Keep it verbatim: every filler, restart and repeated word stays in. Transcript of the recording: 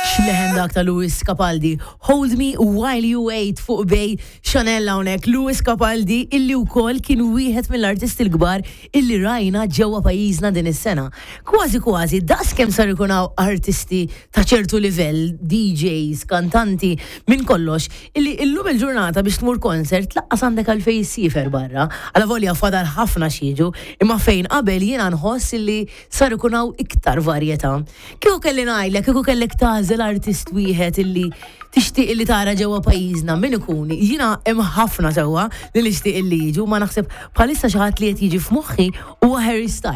X'leħen dak ta' Lewis Capaldi. Hold me while you wait fuq bej Chanel hawnhekk. Lewis Capaldi illi wkoll kien wieħed mill-artisti l-kbar illi rajna ġewwa pajjiżna din is-sena. Kważi kważi daqs kemm sar ikun hawn artisti ta' ċertu livell, D Js, kantanti, minn kollox, illi illum il-ġurnata biex tmur konsert laqqas għandek għalfejn isifer barra. Alla volja fadal ħafna xieġu, imma fejn qabel jiena nħoss illi sar ikun hawn iktar varjetà. Kieku kelli ngħidlek, kieku kellek tażel artist wieħed illi tixtieq illi tara ġewwa pajjiżna min ikun. Jiena hemm ħafna sewwa li nixtieq illi jiġu, ma naħseb bħalissa xi ħadd li qed jiġi f'moħħi huwa Harry Styles.